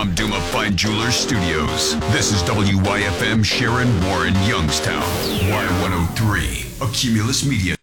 Tom Duma Fine Jewelers Studios. This is WYFM Sharon Warren, Youngstown. Y103, a Cumulus Media.